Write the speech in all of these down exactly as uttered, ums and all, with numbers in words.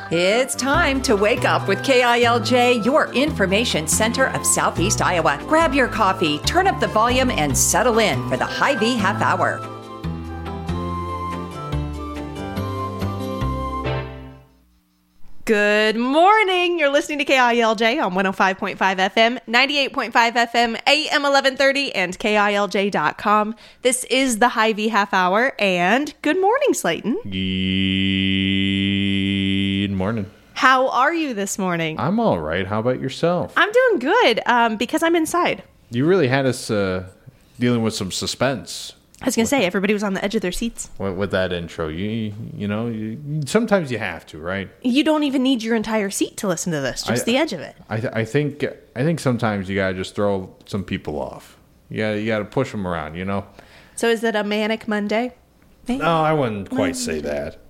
It's time to wake up with K I L J, your information center of Southeast Iowa. Grab your coffee, turn up the volume, and settle in for the Hy-Vee Half Hour. Good morning. You're listening to K I L J on one oh five point five F M, ninety-eight point five F M, A M eleven thirty, and K I L J dot com. This is the Hy-Vee Half Hour, and good morning, Slayton. Good morning. How are you this morning? I'm all right. How about yourself? I'm doing good, um, because I'm inside. You really had us uh, dealing with some suspense. I was going to say, everybody was on the edge of their seats. With, with that intro, you you know, you, sometimes you have to, right? You don't even need your entire seat to listen to this, just I, the edge of it. I, th- I think I think sometimes you gotta just throw some people off. You gotta, you gotta push them around, you know. So is it a manic Monday? Maybe? No, I wouldn't quite say that.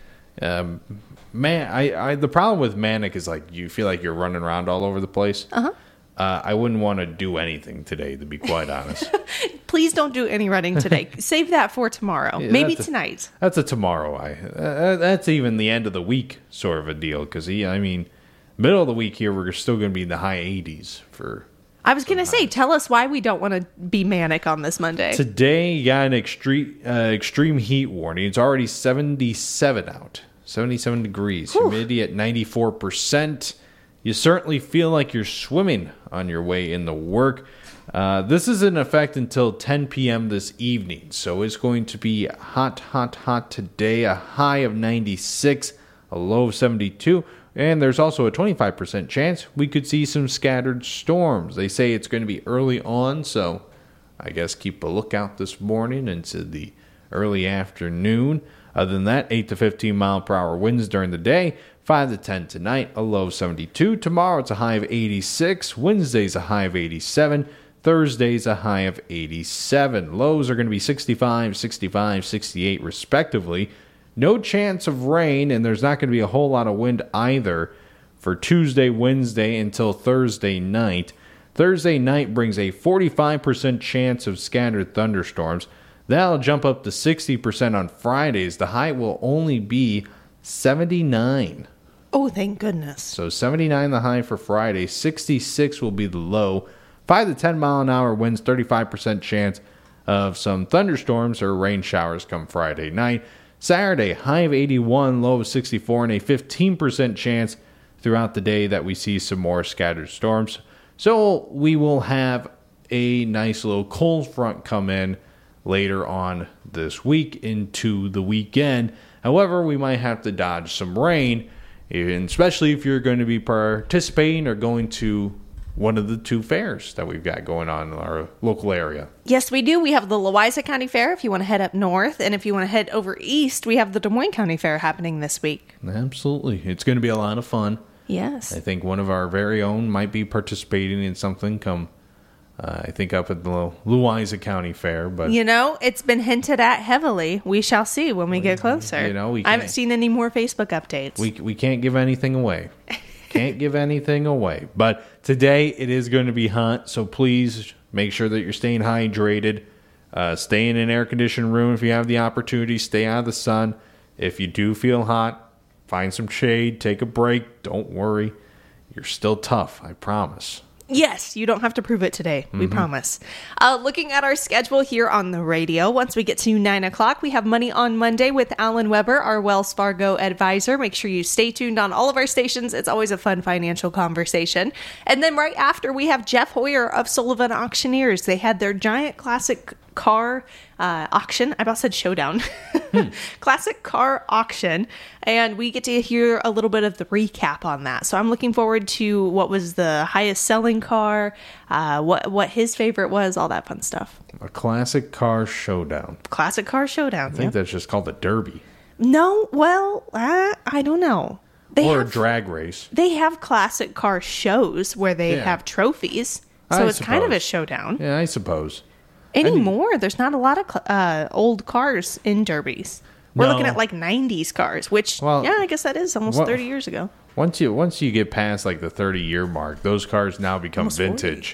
Um, man, I, I the problem with manic is like you feel like you're running around all over the place. Uh-huh. Uh, I wouldn't want to do anything today, to be quite honest. Please don't do any running today. Save that for tomorrow. Yeah, Maybe that's a, tonight. That's a tomorrow. I uh, that's even the end of the week sort of a deal. Because, I mean, middle of the week here, we're still going to be in the high eighties for... I was going to say, tell us why we don't want to be manic on this Monday. Today, you got an extreme, uh, extreme heat warning. It's already seventy-seven out. seventy-seven degrees. Whew. Humidity at ninety-four percent. You certainly feel like you're swimming on your way into work. Uh, this is in effect until ten p.m. this evening. So it's going to be hot, hot, hot today. A high of ninety-six, a low of seventy-two. And there's also a twenty-five percent chance we could see some scattered storms. They say it's going to be early on, so I guess keep a lookout this morning into the early afternoon. Other than that, eight to fifteen mile per hour winds during the day. five to ten tonight, a low of seventy-two. Tomorrow it's a high of eighty-six. Wednesday's a high of eighty-seven. Thursday's a high of eighty-seven. Lows are going to be sixty-five, sixty-five, sixty-eight respectively. No chance of rain, and there's not going to be a whole lot of wind either for Tuesday, Wednesday until Thursday night. Thursday night brings a forty-five percent chance of scattered thunderstorms. That'll jump up to sixty percent on Fridays. The high will only be seventy-nine. Oh, thank goodness. So seventy-nine the high for Friday. sixty-six will be the low. five to ten mile an hour winds, thirty-five percent chance of some thunderstorms or rain showers come Friday night. Saturday, high of eighty-one, low of sixty-four, and a fifteen percent chance throughout the day that we see some more scattered storms. So we will have a nice little cold front come in later on this week into the weekend. However, we might have to dodge some rain, especially if you're going to be participating or going to one of the two fairs that we've got going on in our local area. Yes, we do. We have the Louisa County Fair if you want to head up north, and if you want to head over east, we have the Des Moines County Fair happening this week. Absolutely. It's going to be a lot of fun. Yes. I think one of our very own might be participating in something come, uh, I think, up at the Louisa County Fair. But you know, it's been hinted at heavily. We shall see when we get closer. You know, we I haven't can't- seen any more Facebook updates. we we can't give anything away. Can't give anything away. But today it is going to be hot, so please make sure that you're staying hydrated. Uh, stay in an air-conditioned room if you have the opportunity. Stay out of the sun. If you do feel hot, find some shade. Take a break. Don't worry. You're still tough, I promise. Yes, you don't have to prove it today. We Mm-hmm. promise. Uh, looking at our schedule here on the radio, once we get to nine o'clock, we have Money on Monday with Alan Weber, our Wells Fargo advisor. Make sure you stay tuned on all of our stations. It's always a fun financial conversation. And then right after, we have Jeff Hoyer of Sullivan Auctioneers. They had their giant classic car uh, auction. I about said showdown. Hmm. Classic car auction. And we get to hear a little bit of the recap on that. So I'm looking forward to what was the highest selling car, uh, what what his favorite was, all that fun stuff. A classic car showdown. Classic car showdown. I think Yep. that's just called a derby. No, well, uh, I don't know. They or have, a drag race. They have classic car shows where they Yeah. have trophies. So I it's kind of a suppose. showdown. Yeah, I suppose. Anymore, there's not a lot of cl- uh, old cars in derbies. We're No. looking at like nineties cars, which, Well, yeah, I guess that is almost what- thirty years ago. Once you once you get past like the thirty year mark, those cars now become Almost forty. vintage.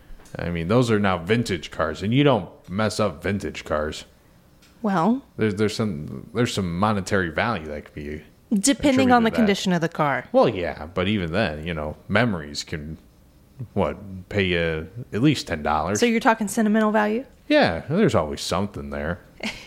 I mean, those are now vintage cars, and you don't mess up vintage cars. Well, There's there's some there's some monetary value that could be Depending on the that. condition of the car. Well, yeah, but even then, you know, memories can, what, pay you at least ten dollars. So you're talking sentimental value? Yeah, there's always something there.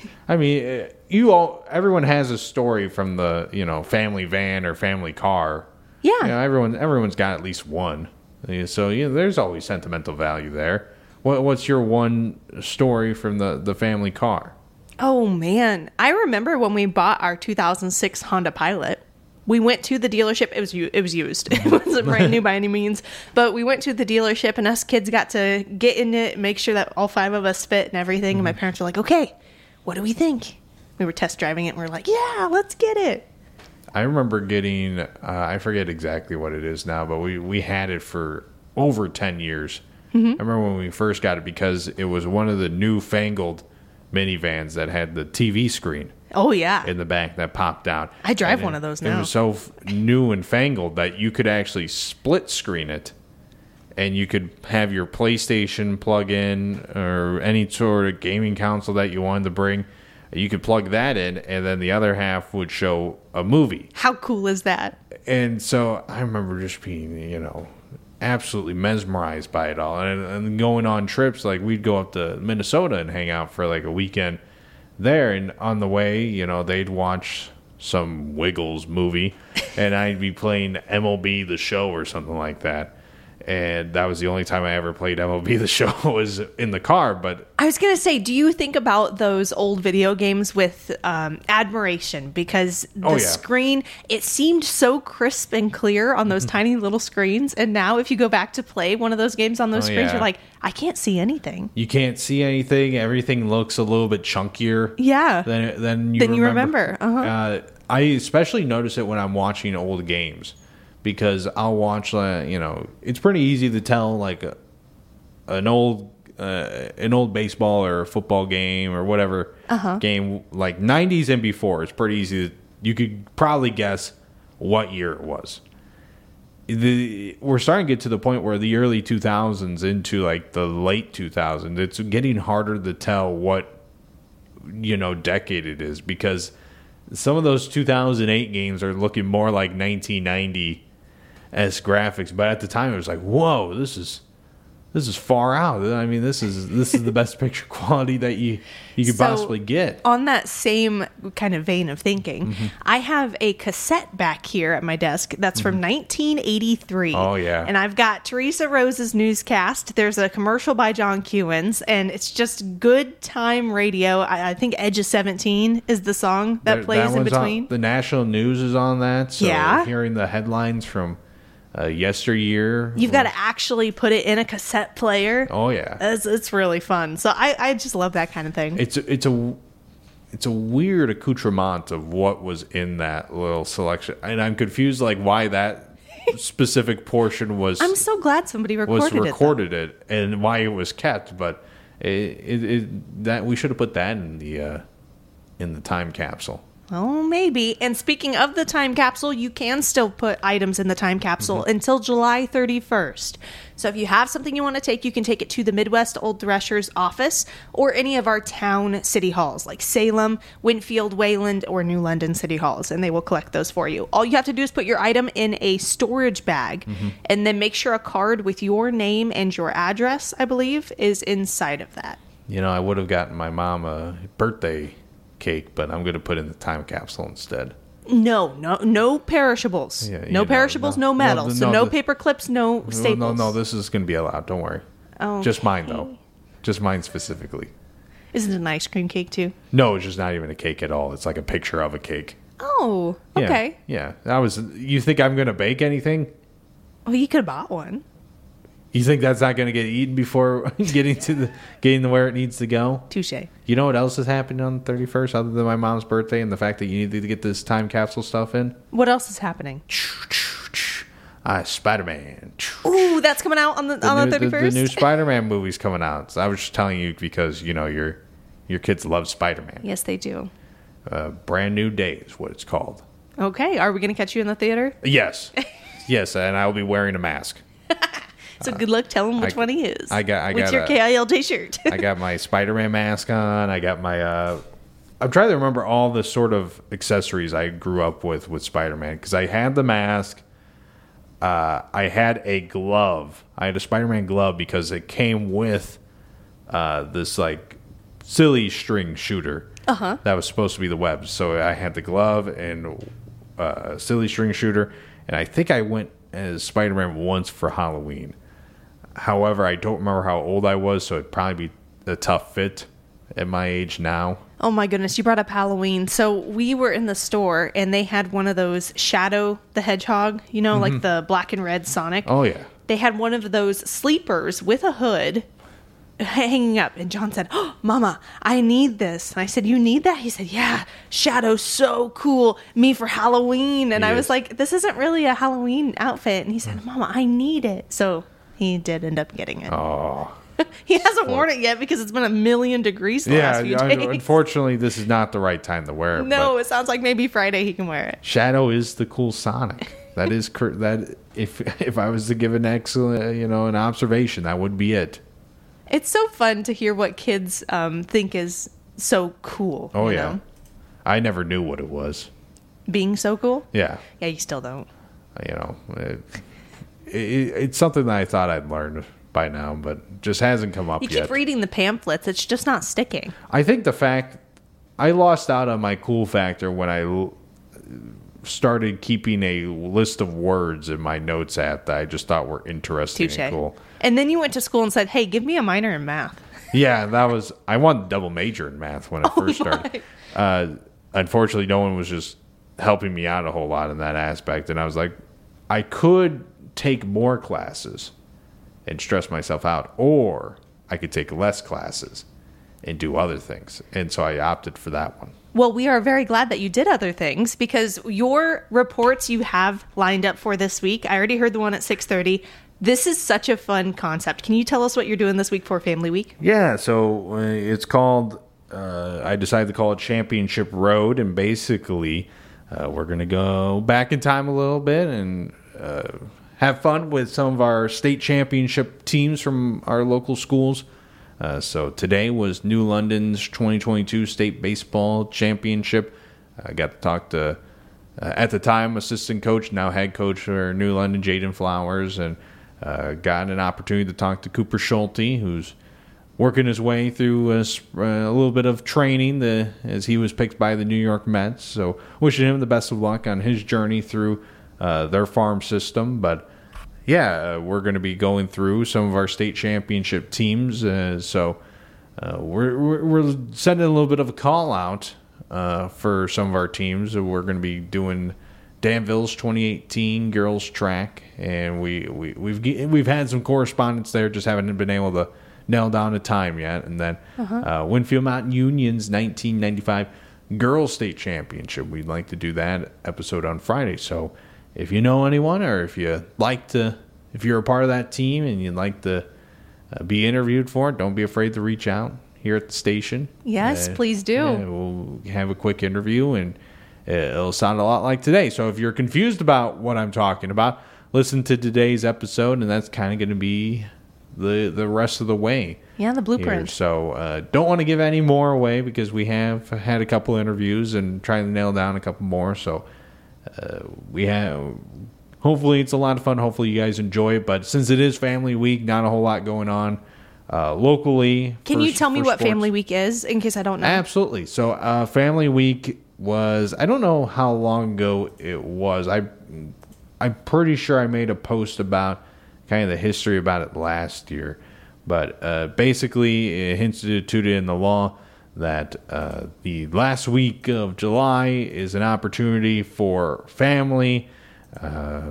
I mean, you all, everyone has a story from the, you know, family van or family car. Yeah. You know, everyone, everyone's got at least one. So, you know, there's always sentimental value there. What, what's your one story from the, the family car? Oh, man. I remember when we bought our two thousand six Honda Pilot. We went to the dealership. It was u- it was used. It wasn't brand new by any means. But we went to the dealership, and us kids got to get in it, make sure that all five of us fit and everything. Mm-hmm. And my parents were like, okay, what do we think? We were test driving it, and we were like, yeah, let's get it. I remember getting, uh, I forget exactly what it is now, but we, we had it for over ten years. Mm-hmm. I remember when we first got it because it was one of the newfangled minivans that had the T V screen. Oh, yeah. In the back that popped out. I drive and one it, of those now. It was so f- new and fangled that you could actually split screen it, and you could have your PlayStation plug in or any sort of gaming console that you wanted to bring. You could plug that in, and then the other half would show a movie. How cool is that? And so I remember just being, you know, absolutely mesmerized by it all. And, and going on trips, like we'd go up to Minnesota and hang out for like a weekend there, and on the way, you know, they'd watch some Wiggles movie, and I'd be playing M L B The Show or something like that. And that was the only time I ever played M L B The Show was in the car. But I was going to say, do you think about those old video games with um, admiration? Because the oh, yeah. screen, it seemed so crisp and clear on those tiny little screens. And now if you go back to play one of those games on those oh, screens, yeah. you're like, I can't see anything. You can't see anything. Everything looks a little bit chunkier. Yeah. Than, than you Than remember. you remember. Uh-huh. Uh, I especially notice it when I'm watching old games. Because I'll watch, uh, you know, it's pretty easy to tell like a, an old, uh, an old baseball or football game or whatever uh-huh. game, like nineties and before. It's pretty easy. To, you could probably guess what year it was. The we're starting to get to the point where the early two thousands into like the late two thousands, it's getting harder to tell what, you know, decade it is because some of those two thousand eight games are looking more like nineteen ninety as graphics, but at the time it was like, whoa, this is this is far out. I mean, this is this is the best picture quality that you you could so, possibly get. On that same kind of vein of thinking, mm-hmm. I have a cassette back here at my desk that's from mm-hmm. nineteen eighty-three. Oh, yeah. And I've got Teresa Rose's newscast. There's a commercial by John Kewins, and it's just good time radio. I, I think Edge of seventeen is the song that there, plays that in between. On, the national news is on that, so yeah. hearing the headlines from uh, yesteryear. You've got to actually put it in a cassette player. Oh, yeah. It's, it's really fun. So I, I just love that kind of thing. It's a, it's a it's a weird accoutrement of what was in that little selection, and I'm confused like why that specific portion was. I'm so glad somebody recorded was recorded it, it, and why it was kept, but it, it, it that we should have put that in the uh, in the time capsule. Oh, maybe. And speaking of the time capsule, you can still put items in the time capsule mm-hmm. until July thirty-first. So if you have something you want to take, you can take it to the Midwest Old Threshers office or any of our town city halls like Salem, Winfield, Wayland, or New London city halls, and they will collect those for you. All you have to do is put your item in a storage bag mm-hmm. and then make sure a card with your name and your address, I believe, is inside of that. You know, I would have gotten my mom a birthday cake, but I'm going to put in the time capsule instead. No, no, no perishables. Yeah, no perishables, no, no metal. No, so no, no the, paper clips, no staples. No, no, this is going to be allowed. Don't worry. Okay. Just mine, though. Just mine specifically. Isn't it an ice cream cake, too? No, it's just not even a cake at all. It's like a picture of a cake. Oh, okay. Yeah, yeah. I was. You think I'm going to bake anything? Well, you could have bought one. You think that's not going to get eaten before getting to the getting to where it needs to go? Touche. You know what else has happened on the thirty-first other than my mom's birthday and the fact that you need to get this time capsule stuff in? What else is happening? Uh, Spider-Man. Ooh, that's coming out on the, the on new, the thirty-first? The, the new Spider-Man movie's coming out. So I was just telling you because, you know, your your kids love Spider-Man. Yes, they do. Uh, Brand New Day is what it's called. Okay. Are we going to catch you in the theater? Yes. Yes, and I will be wearing a mask. So good luck telling which I, one he is. I got, I with got your a, K I L J shirt. I got my Spider-Man mask on. I got my uh, I'm trying to remember all the sort of accessories I grew up with with Spider-Man, because I had the mask. Uh, I had a glove. I had a Spider-Man glove because it came with uh, this like silly string shooter uh-huh. that was supposed to be the web. So I had the glove and uh, silly string shooter, and I think I went as Spider-Man once for Halloween. However, I don't remember how old I was, so it'd probably be a tough fit at my age now. Oh my goodness, you brought up Halloween. So we were in the store and they had one of those Shadow the Hedgehog, you know, mm-hmm. like the black and red Sonic. Oh, yeah. They had one of those sleepers with a hood hanging up. And John said, oh, Mama, I need this. And I said, you need that? He said, yeah, Shadow's so cool. Me for Halloween. And he I is. was like, this isn't really a Halloween outfit. And he said, Mama, I need it. So he did end up getting it. Oh. He hasn't worn it yet because it's been a million degrees the yeah, last few I, days. Unfortunately, this is not the right time to wear it. No, it sounds like maybe Friday he can wear it. Shadow is the cool Sonic. That is cur- that. If if I was to give an excellent, you know, an observation, that would be it. It's so fun to hear what kids um, think is so cool. Oh you yeah, know? I never knew what it was. Being so cool. Yeah. Yeah, you still don't. You know, it, it, it's something that I thought I'd learned by now, but just hasn't come up you yet. keep reading the pamphlets, it's just not sticking. I think the fact I lost out on my cool factor when I l- started keeping a list of words in my notes app that I just thought were interesting Touché. and cool. And then you went to school and said, hey, give me a minor in math. Yeah, that was I wanted to double major in math when I Oh first started. Uh, unfortunately, no one was just helping me out a whole lot in that aspect, and I was like, I could take more classes and stress myself out, or I could take less classes and do other things. And so I opted for that one. Well, we are very glad that you did other things because your reports you have lined up for this week, I already heard the one at six thirty. This is such a fun concept. Can you tell us what you're doing this week for Family Week? Yeah, so uh, it's called, uh, I decided to call it Championship Road, and basically uh, we're going to go back in time a little bit and uh, have fun with some of our state championship teams from our local schools. Uh, so today was New London's twenty twenty-two state baseball championship. I got to talk to, uh, at the time, assistant coach, now head coach for New London, Jaden Flowers, and uh, got an opportunity to talk to Cooper Schulte, who's working his way through a, a little bit of training the, as he was picked by the New York Mets. So wishing him the best of luck on his journey through Uh, their farm system. But yeah, uh, we're going to be going through some of our state championship teams. Uh, so uh, we're, we're we're sending a little bit of a call out uh, for some of our teams. We're going to be doing Danville's twenty eighteen girls track, and we we we've we've had some correspondence there, just haven't been able to nail down a time yet. And then uh-huh. uh, Winfield Mountain Union's nineteen ninety-five girls state championship. We'd like to do that episode on Friday. So if you know anyone, or if you like to, if you're a part of that team and you'd like to uh, be interviewed for it, don't be afraid to reach out here at the station. Yes, uh, please do. Yeah, we'll have a quick interview, and it'll sound a lot like today. So if you're confused about what I'm talking about, listen to today's episode, and that's kind of going to be the the rest of the way. Yeah, the blueprint. Here. So uh, don't want to give any more away because we have had a couple interviews and trying to nail down a couple more. So. Uh, we have, hopefully it's a lot of fun. Hopefully you guys enjoy it. But since it is Family Week, not a whole lot going on uh, locally. Can for, you tell me what sports. Family Week is, in case I don't know? Absolutely. So uh, Family Week was, I don't know how long ago it was. I, I'm pretty sure I made a post about kind of the history about it last year. But uh, basically it instituted in the law that uh, the last week of July is an opportunity for family, uh,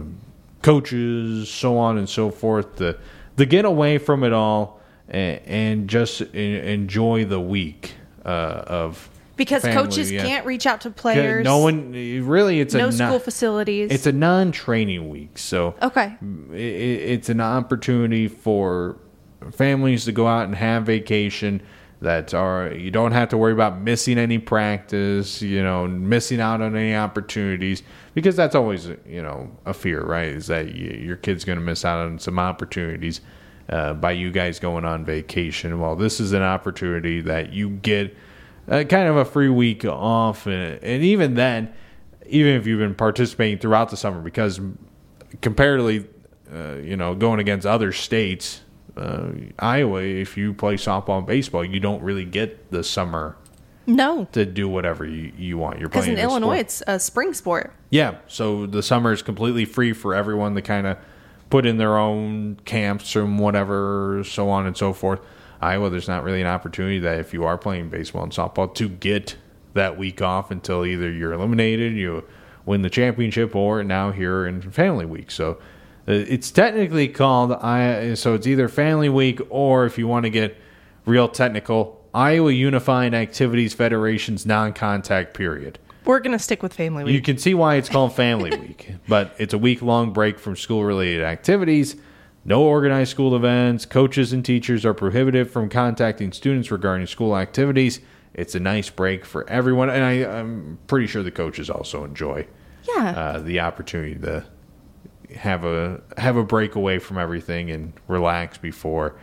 coaches, so on and so forth, to, to get away from it all and, and just enjoy the week uh, of Because family, coaches yeah. can't reach out to players. No one, really, it's no a school non, facilities. It's a non-training week, so okay. it, it's an opportunity for families to go out and have vacation. That are you don't have to worry about missing any practice, you know, missing out on any opportunities, because that's always, you know, a fear, right? Is that you, your kid's going to miss out on some opportunities uh, by you guys going on vacation. Well, this is an opportunity that you get uh, kind of a free week off. And, and even then, even if you've been participating throughout the summer, because comparatively, uh, you know, going against other states, uh, Iowa, if you play softball and baseball, you don't really get the summer No. to do whatever you, you want. You're Because playing in a Illinois, sport. it's a spring sport. Yeah, so the summer is completely free for everyone to kind of put in their own camps and whatever, so on and so forth. Iowa, there's not really an opportunity that if you are playing baseball and softball to get that week off until either you're eliminated, you win the championship, or now here in Family Week. So uh, it's technically called, I. so it's either Family Week, or if you want to get real technical, Iowa Unified Activities Federation's non-contact period. We're going to stick with Family Week. You can see why it's called Family Week, but it's a week-long break from school-related activities. No organized school events. Coaches and teachers are prohibited from contacting students regarding school activities. It's a nice break for everyone, and I, I'm pretty sure the coaches also enjoy yeah. uh, the opportunity to have a have a break away from everything and relax before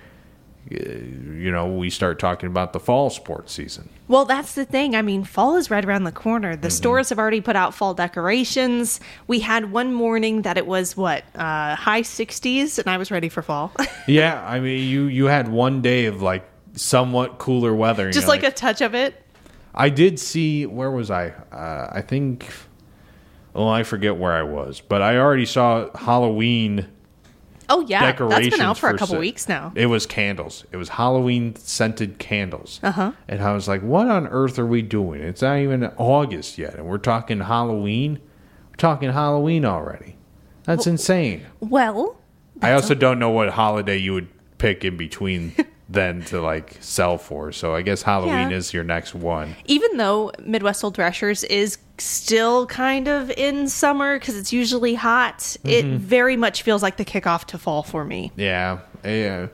you know, we start talking about the fall sports season. Well, that's the thing. I mean, fall is right around the corner. The mm-hmm. stores have already put out fall decorations. We had one morning that it was, what, uh, high sixties, and I was ready for fall. Yeah, I mean, you, you had one day of, like, somewhat cooler weather. Just like, like a touch of it? I did see, where was I? Uh, I think, well, I forget where I was, but I already saw Halloween. Oh, yeah. That's been out for, for a couple se- weeks now. It was candles. It was Halloween scented candles. Uh-huh. And I was like, what on earth are we doing? It's not even August yet, and we're talking Halloween? We're talking Halloween already. That's well, insane. Well, I also okay. don't know what holiday you would pick in between then to, like, sell for. So I guess Halloween yeah. is your next one. Even though Midwest Old Threshers is still kind of in summer because it's usually hot, mm-hmm. it very much feels like the kickoff to fall for me. Yeah. yeah.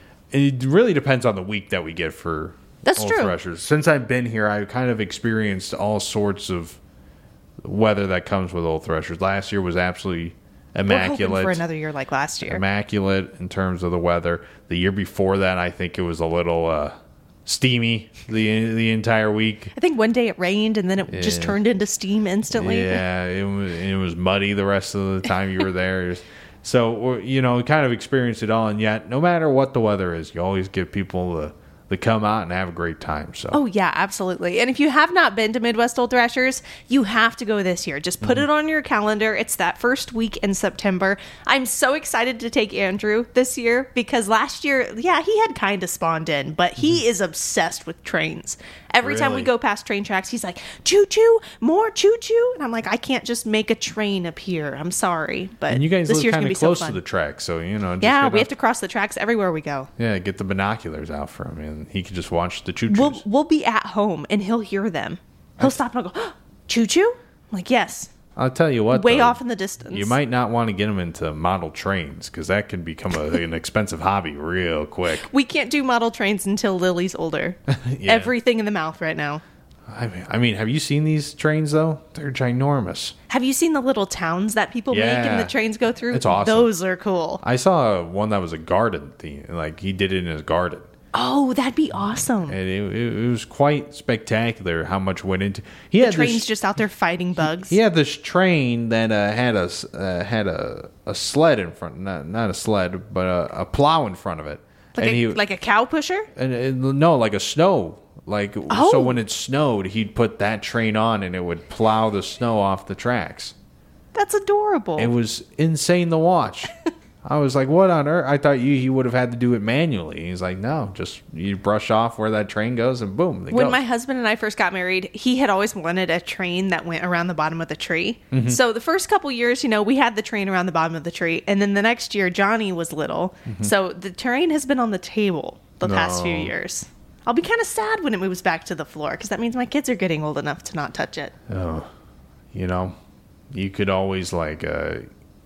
It really depends on the week that we get for That's Old true. Threshers. Since I've been here, I've kind of experienced all sorts of weather that comes with Old Threshers. Last year was absolutely immaculate. We're hoping for another year like last year. Immaculate in terms of the weather. The year before that, I think it was a little uh, steamy the the entire week. I think one day it rained and then it yeah. just turned into steam instantly. Yeah, it was, it was muddy the rest of the time you were there. So, you know, kind of experienced it all. And yet, no matter what the weather is, you always get people to, to come out and have a great time. So. Oh, yeah, absolutely. And if you have not been to Midwest Old Threshers, you have to go this year. Just put mm-hmm. it on your calendar. It's that first week in September. I'm so excited to take Andrew this year because last year, yeah, he had kind of spawned in, but he mm-hmm. is obsessed with trains. Every really? time we go past train tracks, he's like, choo-choo, more choo-choo. And I'm like, I can't just make a train appear. I'm sorry. But and you guys this live year's kind gonna of be close so fun. to the track, so, you know. Just yeah, we up, have to cross the tracks everywhere we go. Yeah, get the binoculars out for him, and he can just watch the choo-choos. We'll, we'll be at home, and he'll hear them. He'll I, stop and I'll go, oh, choo-choo? I'm like, yes. I'll tell you what, way though, off in the distance. You might not want to get him into model trains because that can become a, an expensive hobby real quick. We can't do model trains until Lily's older. yeah. Everything in the mouth right now. I mean, I mean, have you seen these trains, though? They're ginormous. Have you seen the little towns that people yeah. make and the trains go through? It's awesome. Those are cool. I saw one that was a garden theme. Like, he did it in his garden. Oh, that'd be awesome. And it, it, it was quite spectacular how much went into he the had train's this, just out there fighting bugs. He had this train that uh, had a uh, had a, a sled in front, not not a sled, but a, a plow in front of it. Like and a, he, like a cow pusher? And, and no, like a snow. Like oh. So when it snowed, he'd put that train on and it would plow the snow off the tracks. That's adorable. It was insane to watch. I was like, what on earth? I thought you he would have had to do it manually. He's like, no, just you brush off where that train goes and boom. When goes. my husband and I first got married, he had always wanted a train that went around the bottom of the tree. Mm-hmm. So the first couple years, you know, we had the train around the bottom of the tree. And then the next year, Johnny was little. Mm-hmm. So the train has been on the table the no. past few years. I'll be kind of sad when it moves back to the floor because that means my kids are getting old enough to not touch it. Oh, you know, you could always like, uh,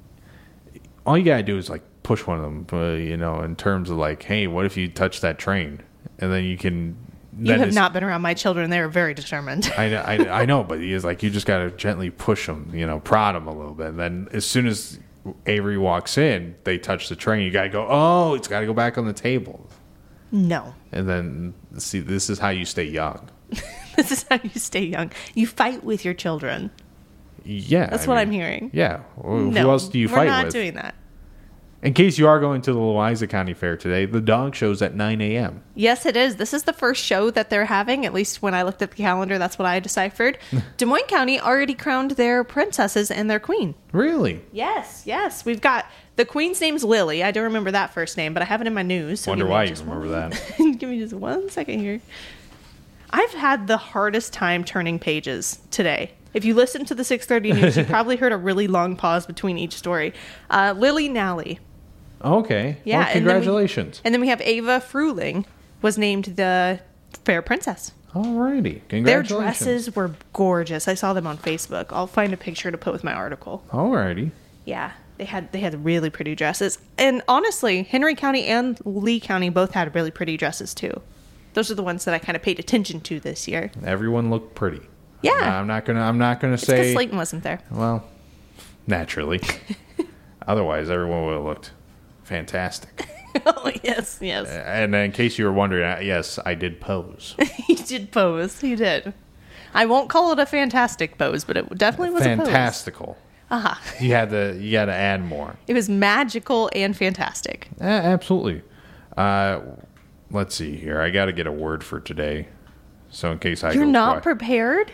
all you got to do is like, push one of them, uh, you know, in terms of like, hey, what if you touch that train? And then you can... You have not been around my children. They are very determined. I, I, I know, but it's like you just got to gently push them, you know, prod them a little bit. And then as soon as Avery walks in, they touch the train. You got to go, oh, it's got to go back on the table. No. And then, see, this is how you stay young. This is how you stay young. You fight with your children. Yeah. That's I what mean, I'm hearing. Yeah. Who No, else do you we're fight not with? doing that. In case you are going to the Louisa County Fair today, the dog show's at nine a.m. Yes, it is. This is the first show that they're having. At least when I looked at the calendar, that's what I deciphered. Des Moines County already crowned their princesses and their queen. Really? Yes, yes. We've got the queen's name's Lily. I don't remember that first name, but I have it in my news. So Wonder give me why you just remember one- that. Give me just one second here. I've had the hardest time turning pages today. If you listen to the six thirty news, you probably heard a really long pause between each story. Uh, Lily Nally. Okay. Yeah, Well, and then we- congratulations. And then we have Ava Fruling was named the fair princess. Alrighty. Their Congratulations. dresses were gorgeous. I saw them on Facebook. I'll find a picture to put with my article. Alrighty. Yeah, they had they had really pretty dresses. And honestly, Henry County and Lee County both had really pretty dresses too. Those are the ones that I kind of paid attention to this year. Everyone looked pretty. Yeah. I'm not gonna. I'm not gonna It's because say. Slayton wasn't there. Well, naturally. Otherwise, everyone would have looked fantastic. Oh, yes, yes. And in case you were wondering, uh, yes, I did pose. He did pose. He did. I won't call it a fantastic pose, but it definitely was a pose. Fantastical. Uh-huh. You had to. You got to add more. It was magical and fantastic. Uh, absolutely. Uh, let's see here. I got to get a word for today. So in case I You're go not quiet. prepared?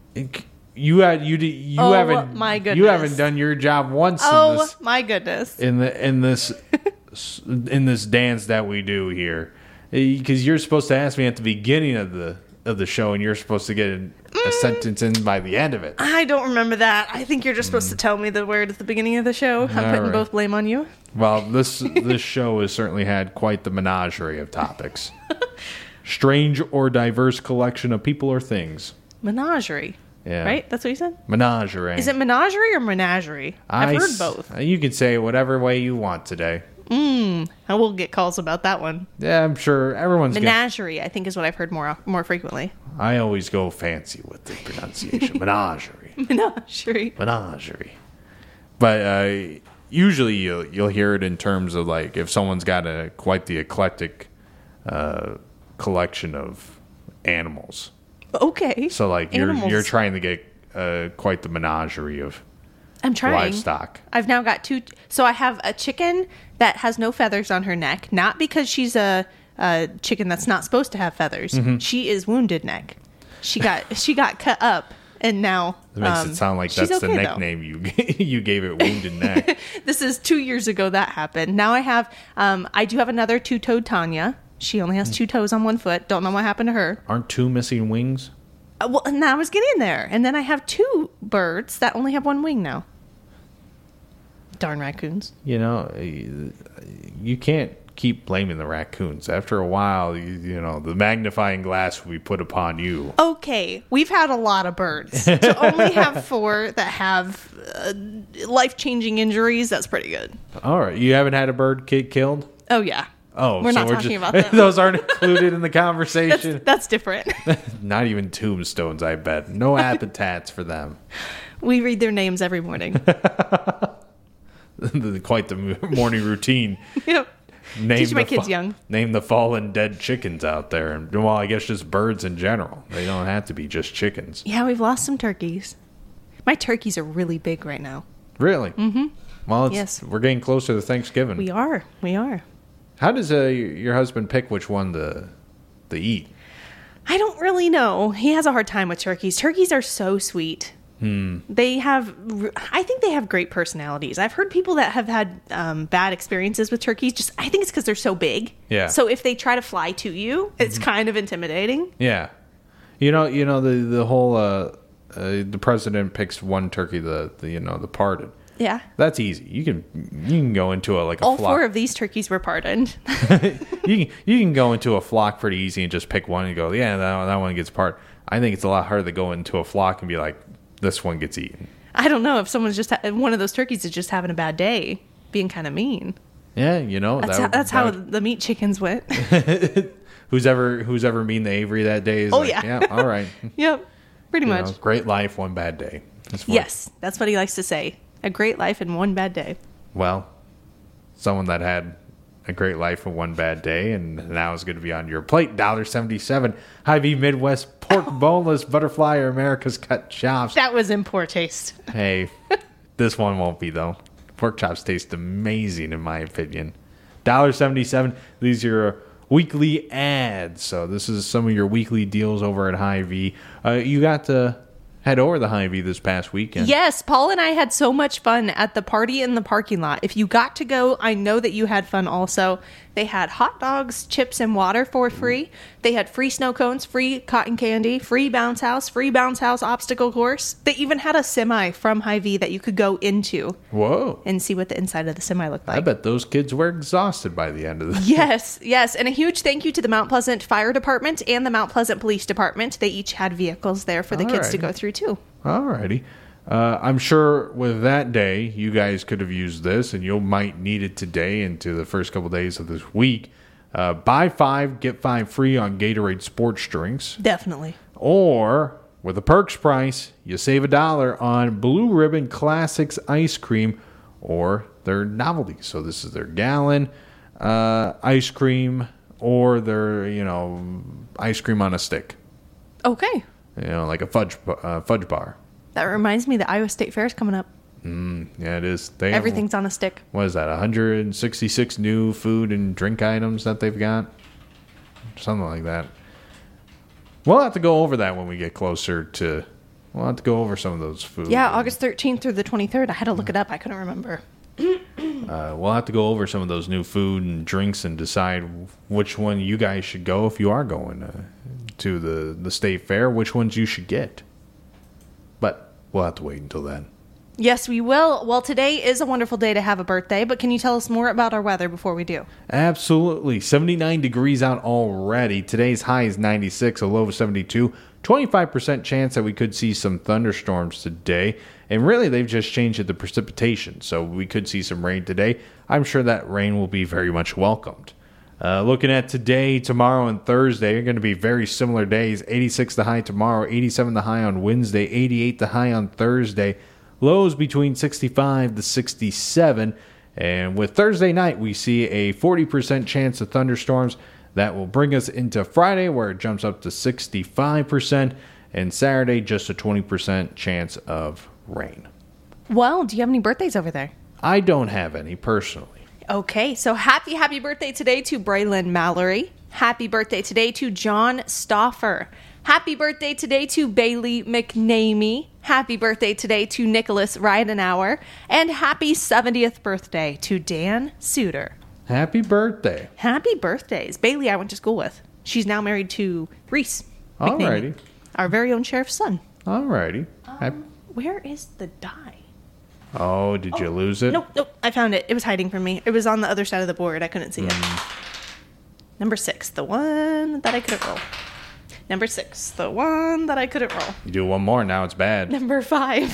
You had you d- you Oh, haven't my you goodness. haven't done your job once in Oh, this my goodness. in the in this in this dance that we do here, because you're supposed to ask me at the beginning of the of the show, and you're supposed to get a, a sentence in by the end of it. I don't remember that. I think you're just supposed to tell me the word at the beginning of the show. I'm All putting right. both blame on you. Well, this this show has certainly had quite the menagerie of topics. Strange or diverse collection of people or things. Menagerie. Yeah. Right? That's what you said? Menagerie. Is it menagerie or menagerie? I've I heard s- both. You can say it whatever way you want today. I will get calls about that one. Yeah, I'm sure everyone's gonna, Menagerie, I think, is what I've heard more more frequently. I always go fancy with the pronunciation. Menagerie. Menagerie. Menagerie. But uh, usually you'll, you'll hear it in terms of like if someone's got a quite the eclectic uh, collection of animals. Okay. So like you're Animals. you're trying to get uh, quite the menagerie of I'm trying. livestock. I've now got two. So I have a chicken that has no feathers on her neck, not because she's a, a chicken that's not supposed to have feathers. Mm-hmm. She is wounded neck. She got she got cut up, and now It makes um, it sound like she's that's the okay, though. nickname you you gave it, wounded neck. This is two years ago that happened. Now I have um I do have another two-toed Tanya. She only has two toes on one foot. Don't know what happened to her. Aren't two missing wings? Uh, well, and I was getting there, and then I have two birds that only have one wing now. Darn raccoons. You know, you you can't keep blaming the raccoons. After a while, you, you know, the magnifying glass will be put upon you. Okay, we've had a lot of birds. To only have four that have uh, life-changing injuries, that's pretty good. All right, you haven't had a bird get killed? Oh, yeah. Oh, We're so not we're talking just, about them. those aren't included in the That's, conversation. that's different. Not even tombstones, I bet. No habitats for them. We read their names every morning. Quite the morning routine. Yep. Name Teach my the kids fa- young. Name the fallen dead chickens out there. And, well, I guess just birds in general. They don't have to be just chickens. Yeah, we've lost some turkeys. My turkeys are really big right now. Really? Mm-hmm. Well, it's, Yes. we're getting closer to Thanksgiving. We are. We are. How does uh, your husband pick which one to, to eat? I don't really know. He has a hard time with turkeys. Turkeys are so sweet. Hmm. They have, I think they have great personalities. I've heard people that have had um, bad experiences with turkeys. Just, I think it's because they're so big. Yeah. So if they try to fly to you, it's kind of intimidating. Yeah. You know, you know the the whole uh, uh, the president picks one turkey, the, the you know the pardon. Yeah. That's easy. You can you can go into a like a All flock. four of these turkeys were pardoned. you can you can go into a flock pretty easy and just pick one and go, yeah, that that one gets part. I think it's a lot harder to go into a flock and be like, this one gets eaten. I don't know if someone's just ha- one of those turkeys is just having a bad day, being kind of mean. Yeah, you know That's that, how, that's that how would- the meat chickens went. who's ever who's ever mean to Avery that day is Oh, like, yeah. yeah, all right. Yep, pretty You much. know, great life, one bad day. That's what- Yes, that's what he likes to say. A great life in one bad day. Well, someone that had a great life in one bad day, and now it's going to be on your plate. one dollar seventy-seven. Hy-Vee Midwest pork boneless butterfly or America's cut chops. That was in poor taste. Hey, this one won't be, though. Pork chops taste amazing, in my opinion. one dollar seventy-seven. These are your weekly ads. So this is some of your weekly deals over at Hy-Vee. Uh, you got to head over to Hy-Vee this past weekend. Yes, Paul and I had so much fun at the party in the parking lot. If you got to go, I know that you had fun also. They had hot dogs, chips, and water for free. They had free snow cones, free cotton candy, free bounce house, free bounce house obstacle course. They even had a semi from Hy-Vee that you could go into. Whoa. And see what the inside of the semi looked like. I bet those kids were exhausted by the end of this. Yes, yes. And a huge thank you to the Mount Pleasant Fire Department and the Mount Pleasant Police Department. They each had vehicles there for the All kids right. to go through too. Alrighty. Uh, I'm sure with that day, you guys could have used this, and you might need it today into the first couple days of this week. Uh, buy five, get five free on Gatorade sports drinks. Definitely. Or, with a perks price, you save a dollar on Blue Ribbon Classics ice cream or their novelty. So this is their gallon uh, ice cream or their, you know, ice cream on a stick. Okay. You know, like a fudge uh, fudge bar. That reminds me the Iowa State Fair is coming up. Mm, yeah, it is. They Everything's on a stick. What is that? one hundred sixty-six new food and drink items that they've got? Something like that. We'll have to go over that when we get closer to... We'll have to go over some of those food. Yeah, and, August thirteenth through the twenty-third. I had to look it up. I couldn't remember. Uh, we'll have to go over some of those new food and drinks and decide which one you guys should go if you are going uh, to the, the state fair, which ones you should get. But we'll have to wait until then. Yes, we will. Well, today is a wonderful day to have a birthday, but can you tell us more about our weather before we do? Absolutely. seventy-nine degrees out already. Today's high is ninety-six, a low of seventy-two. twenty-five percent chance that we could see some thunderstorms today. And really, they've just changed the precipitation. So we could see some rain today. I'm sure that rain will be very much welcomed. Uh, looking at today, tomorrow, and Thursday are going to be very similar days. eighty-six the high tomorrow, eighty-seven the high on Wednesday, eighty-eight the high on Thursday. Lows between sixty-five to sixty-seven. And with Thursday night, we see a forty percent chance of thunderstorms. That will bring us into Friday, where it jumps up to sixty-five percent. And Saturday, just a twenty percent chance of rain. Well, do you have any birthdays over there? I don't have any personally. Okay, so happy, happy birthday today to Braylon Mallory. Happy birthday today to John Stauffer. Happy birthday today to Bailey McNamee. Happy birthday today to Nicholas Ridenauer. And happy seventieth birthday to Dan Suter. Happy birthday. Happy birthdays. Bailey I went to school with. She's now married to Reese McNamee, Alrighty. our very own sheriff's son. Alrighty. Hap- Um, where is the die? oh, did you lose it? Nope, nope. I found it. It was hiding from me. It was on the other side of the board. I couldn't see it. Number six, the one that I couldn't roll. Number six, the one that I couldn't roll. You do one more, now it's bad. Number five.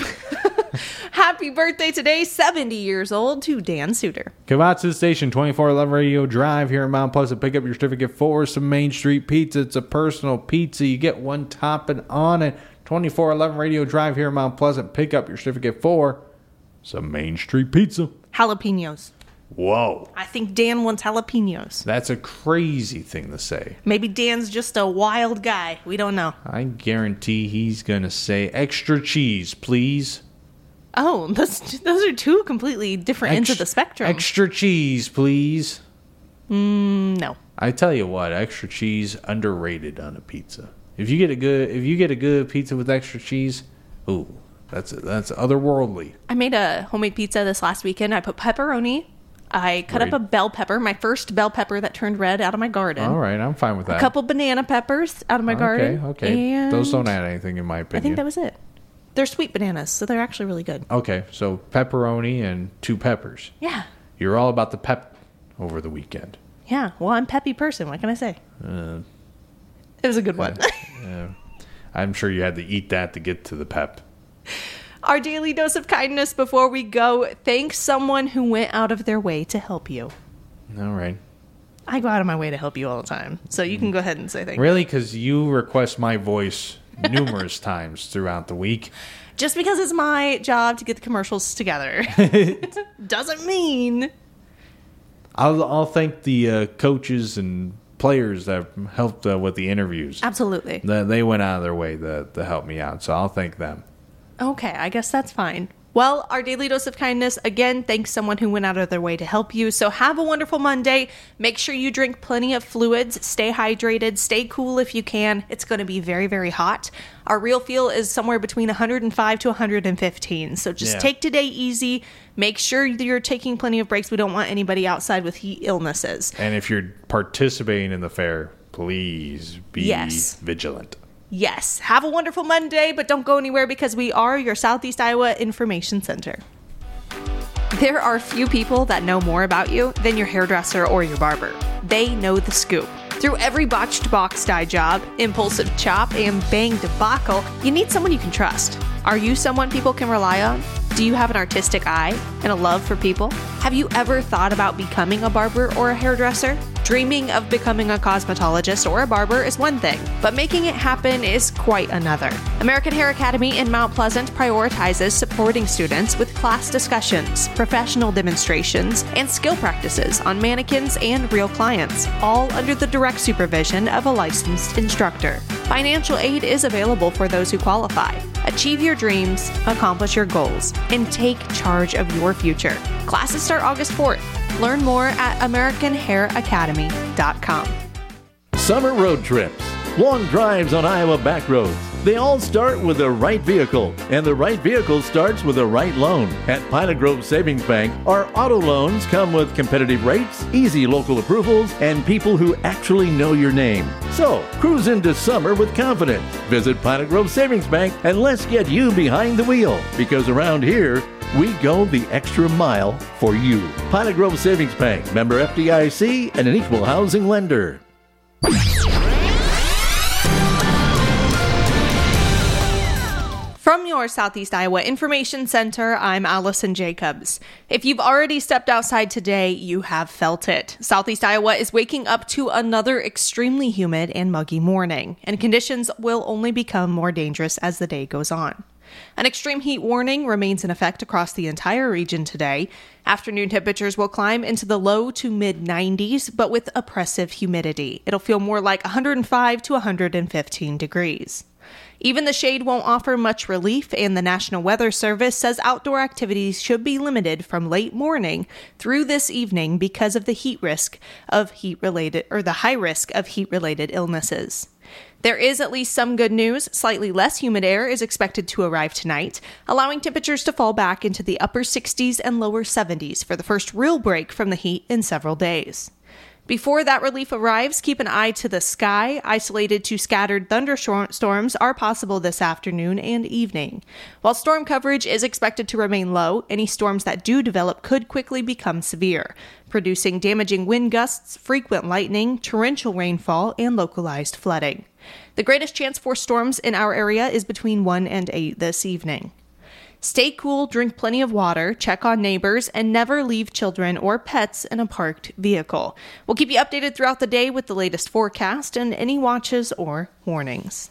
Happy birthday today, seventy years old, to Dan Suter. Kavatsu Station, twenty-four eleven Radio Drive here in Mount Pleasant. Pick up your certificate for some Main Street Pizza. It's a personal pizza. You get one topping on it. twenty-four eleven Radio Drive here in Mount Pleasant. Pick up your certificate for some Main Street Pizza. Jalapenos. Whoa. I think Dan wants jalapenos. That's a crazy thing to say. Maybe Dan's just a wild guy. We don't know. I guarantee he's going to say extra cheese, please. Oh, those, those are two completely different ends of the spectrum. Extra cheese, please. Mm, no. I tell you what, extra cheese underrated on a pizza. If you get a good, if you get a good pizza with extra cheese, ooh, that's that's otherworldly. I made a homemade pizza this last weekend. I put pepperoni. I cut Great. up a bell pepper, my first bell pepper that turned red out of my garden. All right, I'm fine with that. A couple banana peppers out of my garden. Okay, okay. And Those don't add anything in my opinion. I think that was it. They're sweet bananas, so they're actually really good. Okay, so pepperoni and two peppers. Yeah. You're all about the pep over the weekend. Yeah. Well, I'm a peppy person. What can I say? Uh, It was a good one. uh, I'm sure you had to eat that to get to the pep. Our daily dose of kindness before we go. Thank someone who went out of their way to help you. All right. I go out of my way to help you all the time. So you can go ahead and say thank you. Really? Because you request my voice numerous times throughout the week. Just because it's my job to get the commercials together doesn't mean I'll, I'll thank the uh, coaches and players that helped uh, with the interviews. Absolutely. The, they went out of their way to, to help me out, so I'll thank them. Okay, I guess that's fine. Well, our daily dose of kindness, again, thanks someone who went out of their way to help you. So have a wonderful Monday. Make sure you drink plenty of fluids. Stay hydrated. Stay cool if you can. It's going to be very, very hot. Our real feel is somewhere between one hundred five to one hundred fifteen. So just Yeah. take today easy. Make sure that you're taking plenty of breaks. We don't want anybody outside with heat illnesses. And if you're participating in the fair, please be Yes. vigilant. Yes, have a wonderful Monday, but don't go anywhere because we are your Southeast Iowa Information Center. There are few people that know more about you than your hairdresser or your barber. They know the scoop. Through every botched box dye job, impulsive chop, and bang debacle, you need someone you can trust. Are you someone people can rely on? Do you have an artistic eye and a love for people? Have you ever thought about becoming a barber or a hairdresser? Dreaming of becoming a cosmetologist or a barber is one thing, but making it happen is quite another. American Hair Academy in Mount Pleasant prioritizes supporting students with class discussions, professional demonstrations, and skill practices on mannequins and real clients, all under the direct supervision of a licensed instructor. Financial aid is available for those who qualify. Achieve your dreams, accomplish your goals, and take charge of your future. Classes start August fourth. Learn more at american hair academy dot com. Summer road trips, long drives on Iowa back roads. They all start with the right vehicle, and the right vehicle starts with the right loan. At Pilot Grove Savings Bank, our auto loans come with competitive rates, easy local approvals, and people who actually know your name. So, cruise into summer with confidence. Visit Pilot Grove Savings Bank and let's get you behind the wheel, because around here, we go the extra mile for you. Pilot Grove Savings Bank, member F D I C, and an equal housing lender. From your Southeast Iowa Information Center, I'm Allison Jacobs. If you've already stepped outside today, you have felt it. Southeast Iowa is waking up to another extremely humid and muggy morning, and conditions will only become more dangerous as the day goes on. An extreme heat warning remains in effect across the entire region today. Afternoon temperatures will climb into the low to mid nineties, but with oppressive humidity. It'll feel more like one hundred five to one hundred fifteen degrees. Even the shade won't offer much relief, and the National Weather Service says outdoor activities should be limited from late morning through this evening because of the heat risk of heat-related, or the high risk of heat-related illnesses. There is at least some good news. Slightly less humid air is expected to arrive tonight, allowing temperatures to fall back into the upper sixties and lower seventies for the first real break from the heat in several days. Before that relief arrives, keep an eye to the sky. Isolated to scattered thunderstorms are possible this afternoon and evening. While storm coverage is expected to remain low, any storms that do develop could quickly become severe, producing damaging wind gusts, frequent lightning, torrential rainfall, and localized flooding. The greatest chance for storms in our area is between one and eight this evening. Stay cool, drink plenty of water, check on neighbors, and never leave children or pets in a parked vehicle. We'll keep you updated throughout the day with the latest forecast and any watches or warnings.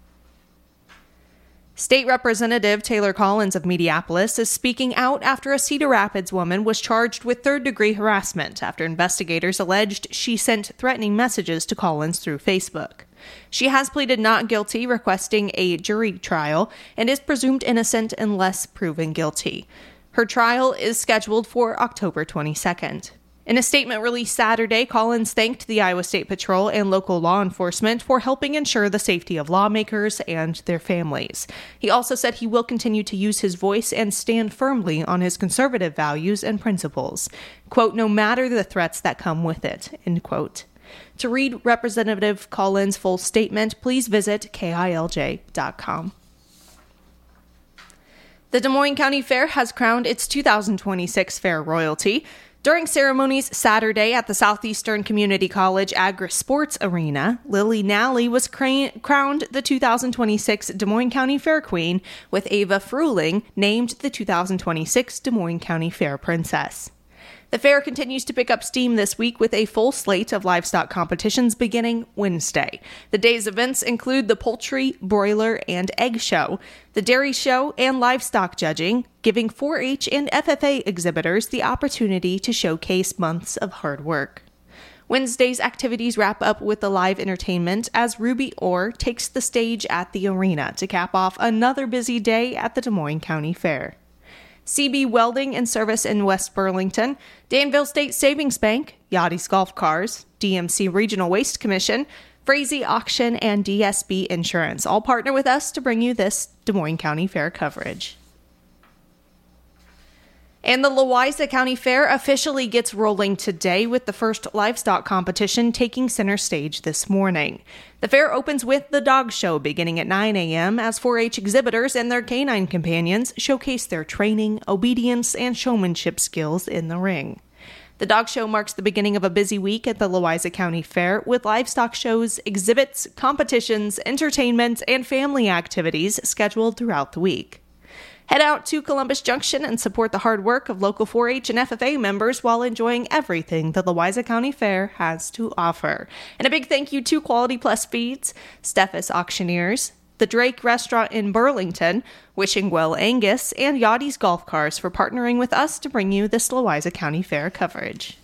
State Representative Taylor Collins of Mediapolis is speaking out after a Cedar Rapids woman was charged with third-degree harassment after investigators alleged she sent threatening messages to Collins through Facebook. She has pleaded not guilty, requesting a jury trial, and is presumed innocent unless proven guilty. Her trial is scheduled for October twenty-second. In a statement released Saturday, Collins thanked the Iowa State Patrol and local law enforcement for helping ensure the safety of lawmakers and their families. He also said he will continue to use his voice and stand firmly on his conservative values and principles. Quote, no matter the threats that come with it, end quote. To read Representative Collins' full statement, please visit K I L J dot com. The Des Moines County Fair has crowned its two thousand twenty-six Fair Royalty. During ceremonies Saturday at the Southeastern Community College Agri Sports Arena, Lily Nally was cra- crowned the two thousand twenty-six Des Moines County Fair Queen, with Ava Fruling named the two thousand twenty-six Des Moines County Fair Princess. The fair continues to pick up steam this week with a full slate of livestock competitions beginning Wednesday. The day's events include the poultry, broiler, and egg show, the dairy show, and livestock judging, giving four H and F F A exhibitors the opportunity to showcase months of hard work. Wednesday's activities wrap up with the live entertainment as Ruby Orr takes the stage at the arena to cap off another busy day at the Des Moines County Fair. C B Welding and Service in West Burlington, Danville State Savings Bank, Yachty's Golf Cars, D M C Regional Waste Commission, Frazee Auction, and D S B Insurance all partner with us to bring you this Des Moines County Fair coverage. And the Louisa County Fair officially gets rolling today with the first livestock competition taking center stage this morning. The fair opens with the dog show beginning at nine a.m. as four H exhibitors and their canine companions showcase their training, obedience, and showmanship skills in the ring. The dog show marks the beginning of a busy week at the Louisa County Fair with livestock shows, exhibits, competitions, entertainment, and family activities scheduled throughout the week. Head out to Columbus Junction and support the hard work of local four H and F F A members while enjoying everything the Louisa County Fair has to offer. And a big thank you to Quality Plus Feeds, Steffes Auctioneers, the Drake Restaurant in Burlington, Wishing Well Angus, and Yachty's Golf Cars for partnering with us to bring you this Louisa County Fair coverage.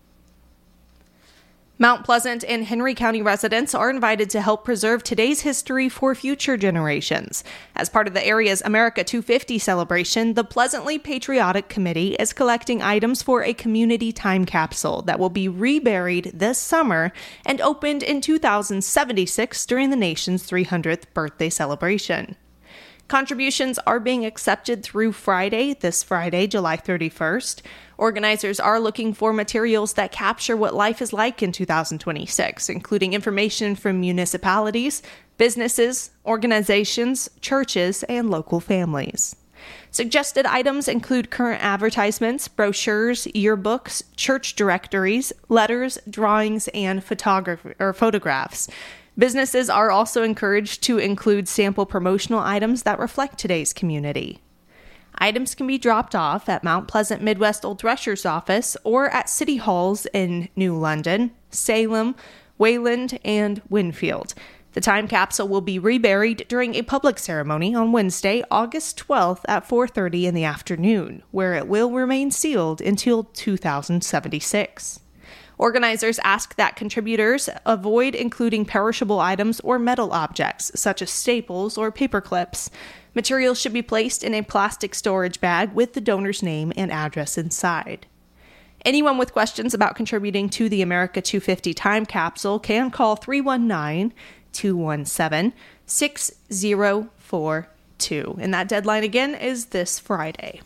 Mount Pleasant and Henry County residents are invited to help preserve today's history for future generations. As part of the area's America two fifty celebration, the Pleasantly Patriotic Committee is collecting items for a community time capsule that will be reburied this summer and opened in two thousand seventy-six during the nation's three hundredth birthday celebration. Contributions are being accepted through Friday, this Friday, July thirty-first. Organizers are looking for materials that capture what life is like in two thousand twenty-six, including information from municipalities, businesses, organizations, churches, and local families. Suggested items include current advertisements, brochures, yearbooks, church directories, letters, drawings, and photograph- or photographs. Businesses are also encouraged to include sample promotional items that reflect today's community. Items can be dropped off at Mount Pleasant Midwest Old Thresher's office or at City Halls in New London, Salem, Wayland, and Winfield. The time capsule will be reburied during a public ceremony on Wednesday, August twelfth at four thirty in the afternoon, where it will remain sealed until two thousand seventy-six. Organizers ask that contributors avoid including perishable items or metal objects, such as staples or paper clips. Materials should be placed in a plastic storage bag with the donor's name and address inside. Anyone with questions about contributing to the America two fifty time capsule can call three one nine, two one seven, six zero four two. And that deadline again is this Friday.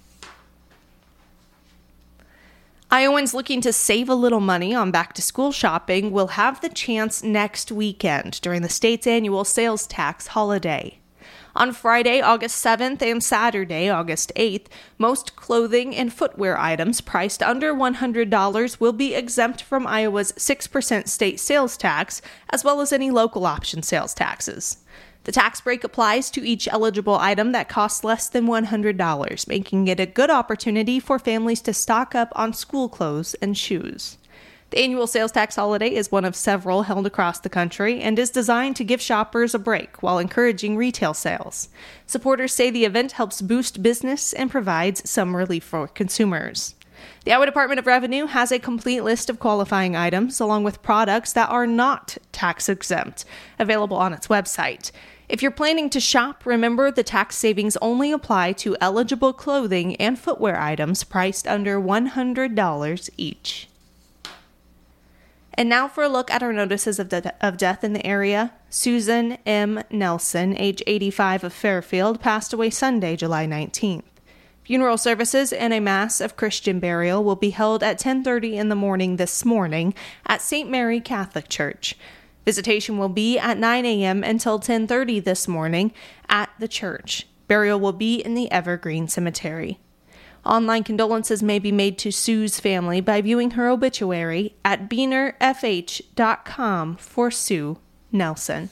Iowans looking to save a little money on back-to-school shopping will have the chance next weekend during the state's annual sales tax holiday. On Friday, August seventh and Saturday, August eighth, most clothing and footwear items priced under one hundred dollars will be exempt from Iowa's six percent state sales tax, as well as any local option sales taxes. The tax break applies to each eligible item that costs less than one hundred dollars, making it a good opportunity for families to stock up on school clothes and shoes. The annual sales tax holiday is one of several held across the country and is designed to give shoppers a break while encouraging retail sales. Supporters say the event helps boost business and provides some relief for consumers. The Iowa Department of Revenue has a complete list of qualifying items along with products that are not tax exempt, available on its website. If you're planning to shop, remember the tax savings only apply to eligible clothing and footwear items priced under one hundred dollars each. And now for a look at our notices of, de- of death in the area. Susan M. Nelson, age eighty-five, of Fairfield, passed away Sunday, July nineteenth. Funeral services and a mass of Christian burial will be held at ten thirty in the morning this morning at Saint Mary Catholic Church. Visitation will be at nine a.m. until ten thirty this morning at the church. Burial will be in the Evergreen Cemetery. Online condolences may be made to Sue's family by viewing her obituary at beaner f h dot com for Sue Nelson.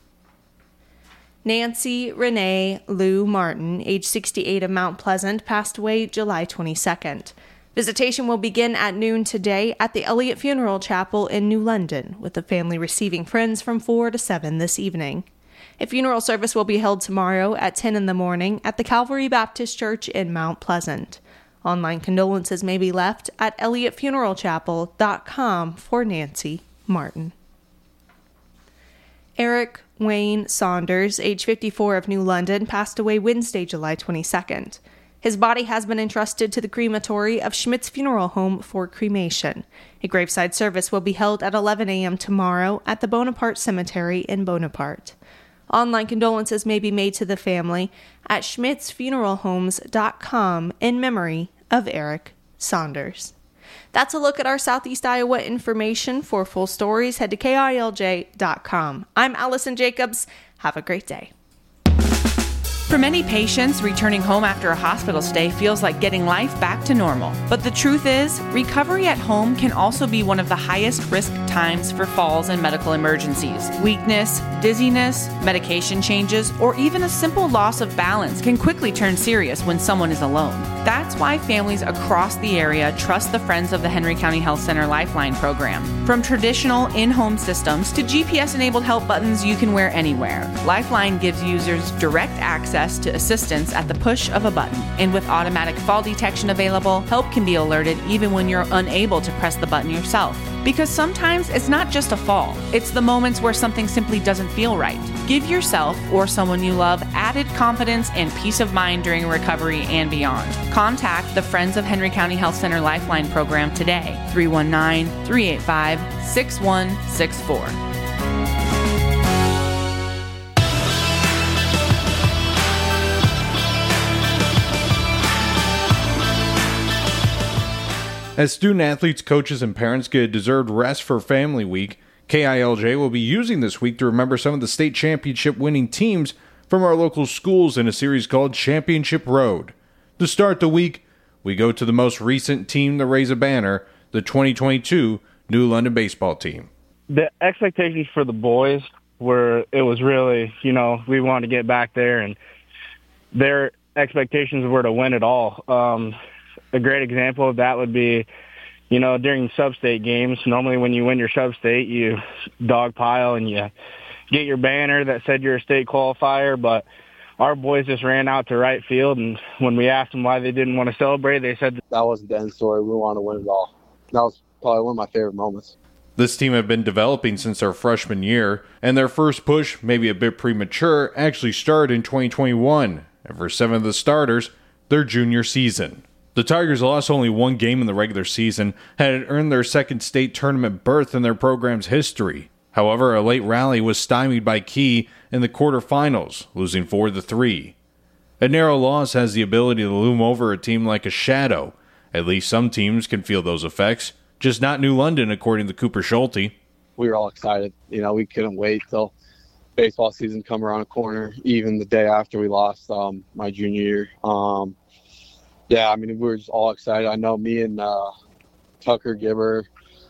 Nancy Renee Lou Martin, age sixty-eight, of Mount Pleasant, passed away July twenty-second. Visitation will begin at noon today at the Elliott Funeral Chapel in New London, with the family receiving friends from four to seven this evening. A funeral service will be held tomorrow at ten in the morning at the Calvary Baptist Church in Mount Pleasant. Online condolences may be left at elliott funeral chapel dot com for Nancy Martin. Eric Wayne Saunders, age fifty-four, of New London, passed away Wednesday, July twenty-second. His body has been entrusted to the crematory of Schmidt's Funeral Home for cremation. A graveside service will be held at eleven a.m. tomorrow at the Bonaparte Cemetery in Bonaparte. Online condolences may be made to the family at schmitz funeral homes dot com in memory of Eric Saunders. That's a look at our Southeast Iowa information. For full stories, head to K I L J dot com. I'm Allison Jacobs. Have a great day. For many patients, returning home after a hospital stay feels like getting life back to normal. But the truth is, recovery at home can also be one of the highest risk times for falls and medical emergencies. Weakness, dizziness, medication changes, or even a simple loss of balance can quickly turn serious when someone is alone. That's why families across the area trust the Friends of the Henry County Health Center Lifeline program. From traditional in-home systems to G P S-enabled help buttons you can wear anywhere, Lifeline gives users direct access to assistance at the push of a button. And with automatic fall detection available, help can be alerted even when you're unable to press the button yourself. Because sometimes it's not just a fall, it's the moments where something simply doesn't feel right. Give yourself or someone you love added confidence and peace of mind during recovery and beyond. Contact the Friends of Henry County Health Center Lifeline program today, three one nine, three eight five, six one six four. As student athletes, coaches, and parents get a deserved rest for Family Week, K I L J will be using this week to remember some of the state championship winning teams from our local schools in a series called Championship Road. To start the week, we go to the most recent team to raise a banner, the twenty twenty-two New London baseball team. The expectations for the boys were, it was really, you know, we wanted to get back there, and their expectations were to win it all. Um, A great example of that would be, you know, during sub-state games. Normally when you win your sub-state, you dogpile and you get your banner that said you're a state qualifier. But our boys just ran out to right field, and when we asked them why they didn't want to celebrate, they said that wasn't the end story. We wanted to win it all. That was probably one of my favorite moments. This team had been developing since their freshman year, and their first push, maybe a bit premature, actually started in twenty twenty-one. And for seven of the starters, their junior season. The Tigers lost only one game in the regular season, had earned their second state tournament berth in their program's history. However, a late rally was stymied by Key in the quarterfinals, losing four to three. A narrow loss has the ability to loom over a team like a shadow. At least some teams can feel those effects, just not New London, according to Cooper Schulte. We were all excited. You know, we couldn't wait till baseball season come around the corner, even the day after we lost um, my junior year. Um, Yeah, I mean, we were just all excited. I know me and uh, Tucker Gibber,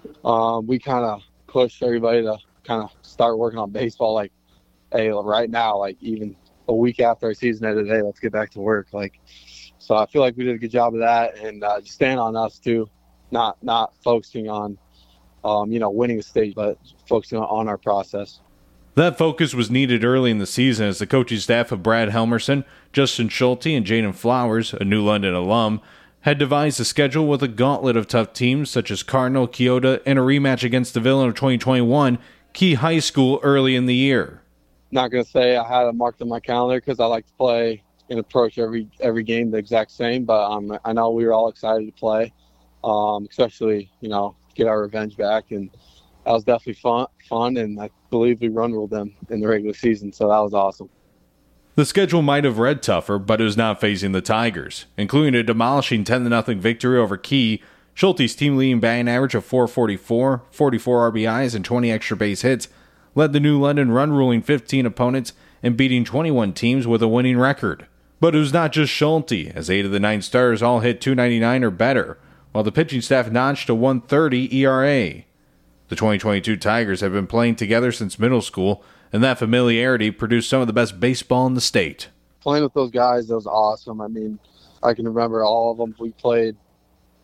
um, we kind of pushed everybody to kind of start working on baseball. Like, hey, right now, like even a week after our season ended, hey, let's get back to work. Like, so I feel like we did a good job of that, and uh, just staying on us too, not not focusing on, um, you know, winning the state, but focusing on our process. That focus was needed early in the season as the coaching staff of Brad Helmerson, Justin Schulte, and Jaden Flowers, a New London alum, had devised a schedule with a gauntlet of tough teams such as Cardinal, Keota, and a rematch against the villain of twenty twenty-one, Key High School, early in the year. Not going to say I had it marked on my calendar because I like to play and approach every every game the exact same, but um, I know we were all excited to play, um, especially, you know, get our revenge back, and that was definitely fun, fun, and I believe we run ruled them in the regular season, so that was awesome. The schedule might have read tougher, but it was not facing the Tigers, including a demolishing ten to nothing victory over Key. Schulte's team-leading batting average of four forty-four, forty-four R B Is, and twenty extra base hits led the New London run-ruling fifteen opponents and beating twenty-one teams with a winning record. But it was not just Schulte, as eight of the nine starters all hit two ninety-nine or better, while the pitching staff notched a one thirty E R A. The twenty twenty-two Tigers have been playing together since middle school, and that familiarity produced some of the best baseball in the state. Playing with those guys, that was awesome. I mean, I can remember all of them. We played,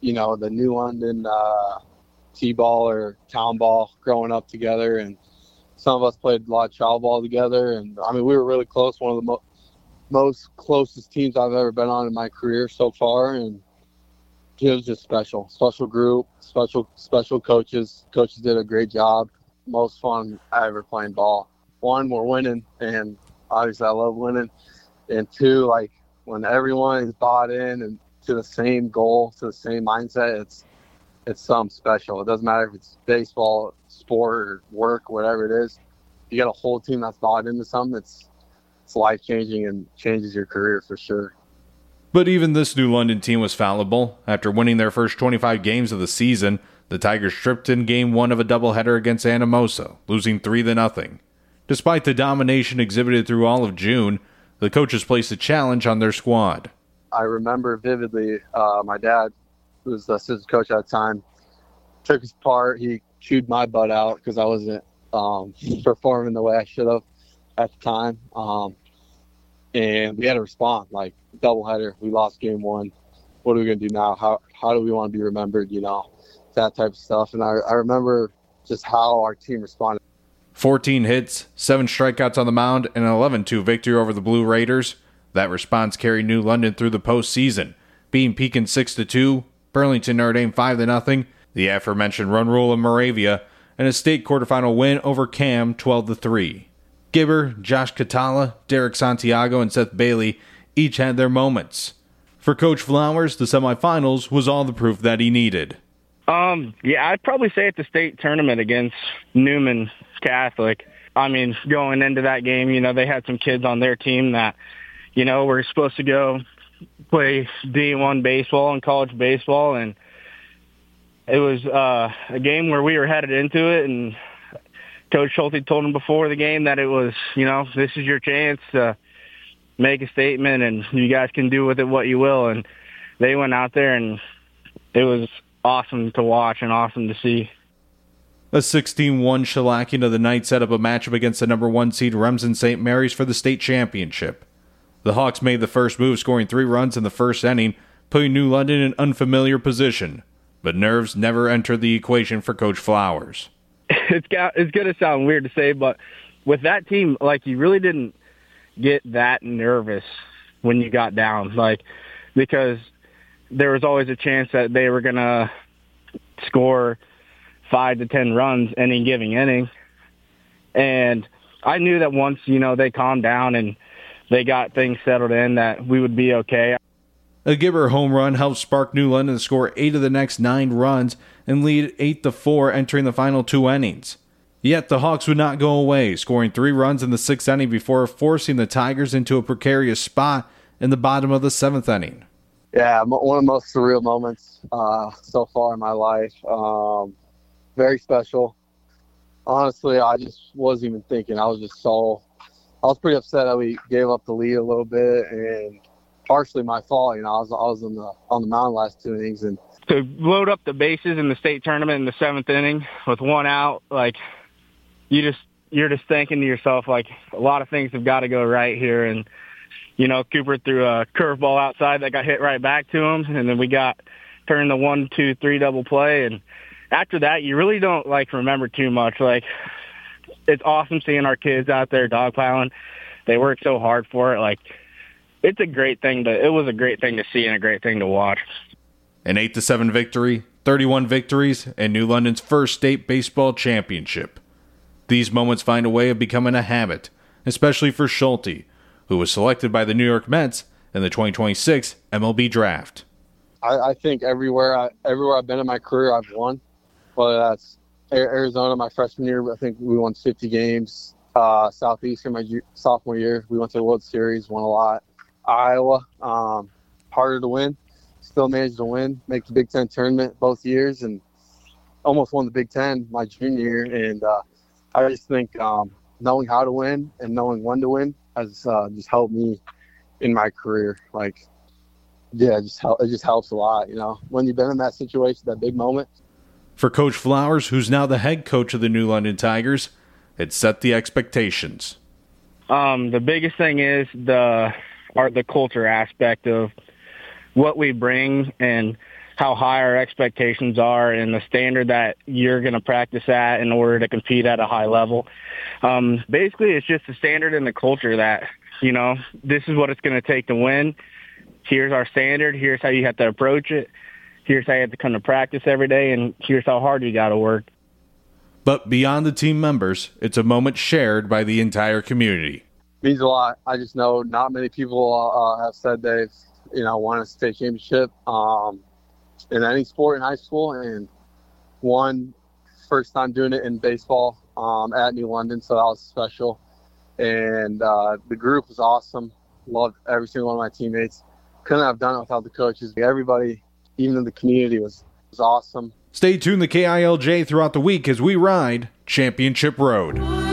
you know, the New London uh, T-ball or town ball growing up together. And some of us played a lot of child ball together. And, I mean, we were really close, one of the mo- most closest teams I've ever been on in my career so far. And it was just special. Special group, special special coaches. Coaches did a great job. Most fun I ever playing ball. One, we're winning, and obviously I love winning. And two, like, when everyone is bought in and to the same goal, to the same mindset, it's it's something special. It doesn't matter if it's baseball, sport, or work, whatever it is. You got a whole team that's bought into something, it's, it's life-changing and changes your career for sure. But even this New London team was fallible. After winning their first twenty-five games of the season, the Tigers tripped in game one of a doubleheader against Anamosa, losing three to nothing. Despite the domination exhibited through all of June, the coaches placed a challenge on their squad. I remember vividly uh, my dad, who was the assistant coach at the time, took his part. He chewed my butt out because I wasn't um, performing the way I should have at the time. Um, and we had to respond, like, doubleheader. We lost game one. What are we going to do now? How how do we want to be remembered, you know, that type of stuff. And I, I remember just how our team responded. fourteen hits, seven strikeouts on the mound, and an eleven two victory over the Blue Raiders. That response carried New London through the postseason, beating Pekin six to two, Burlington Notre Dame five to nothing, the aforementioned run rule in Moravia, and a state quarterfinal win over Cam twelve to three. Gibber, Josh Catala, Derek Santiago, and Seth Bailey each had their moments. For Coach Flowers, the semifinals was all the proof that he needed. Um, yeah, I'd probably say at the state tournament against Newman Catholic. I mean, going into that game, you know, they had some kids on their team that, you know, were supposed to go play D one baseball and college baseball, and it was uh, a game where we were headed into it, and Coach Schulte told them before the game that it was, you know, this is your chance to make a statement, and you guys can do with it what you will. And they went out there, and it was awesome to watch and awesome to see. A sixteen one shellacking of the night set up a matchup against the number one seed Remsen Saint Mary's for the state championship. The Hawks made the first move, scoring three runs in the first inning, putting New London in an unfamiliar position. But nerves never entered the equation for Coach Flowers. It's got, it's going to sound weird to say, but with that team, like, you really didn't get that nervous when you got down, like, because there was always a chance that they were going to score five to ten runs any given inning. And I knew that once, you know, they calmed down and they got things settled in, that we would be okay. A Gibber home run helped spark New London to score eight of the next nine runs and lead eight to four entering the final two innings. Yet the Hawks would not go away, scoring three runs in the sixth inning before forcing the Tigers into a precarious spot in the bottom of the seventh inning. Yeah, one of the most surreal moments uh, so far in my life. Um, very special. Honestly, I just wasn't even thinking. I was just so I was pretty upset that we gave up the lead a little bit, and partially my fault. You know, I was I was on the on the mound last two innings, and to load up the bases in the state tournament in the seventh inning with one out, like, you just you're just thinking to yourself, like, a lot of things have got to go right here. And you know, Cooper threw a curveball outside that got hit right back to him, and then we got turned the one, two, three double play. And after that, you really don't, like, remember too much. Like, it's awesome seeing our kids out there dogpiling. They work so hard for it. Like, it's a great thing to. It was a great thing to see and a great thing to watch. An eight to seven victory, thirty-one victories, and New London's first state baseball championship. These moments find a way of becoming a habit, especially for Schulte, who was selected by the New York Mets in the twenty twenty-six M L B draft. I, I think everywhere I, everywhere I've been in my career, I've won. Whether that's Arizona, my freshman year, I think we won fifty games. Uh, Southeastern, my sophomore year, we went to the World Series, won a lot. Iowa, um, harder to win. Still managed to win, make the Big Ten tournament both years, and almost won the Big Ten my junior year. And uh, I just think um, knowing how to win and knowing when to win has uh, just helped me in my career. Like, yeah, it just, help, it just helps a lot, you know, when you've been in that situation, that big moment. For Coach Flowers, who's now the head coach of the New London Tigers, it set the expectations. Um, the biggest thing is the art, the culture aspect of what we bring, and how high our expectations are and the standard that you're going to practice at in order to compete at a high level. Um, basically, it's just the standard and the culture that, you know, this is what it's going to take to win. Here's our standard. Here's how you have to approach it. Here's how you have to come to practice every day, and here's how hard you got to work. But beyond the team members, it's a moment shared by the entire community. Means a lot. I just know not many people uh, have said they've, you know, won a state championship um, in any sport in high school, and one first time doing it in baseball um, at New London, so that was special. And uh, the group was awesome. Loved every single one of my teammates. Couldn't have done it without the coaches. Everybody, even in the community, was, was awesome. Stay tuned to K I L J throughout the week as we ride Championship Road.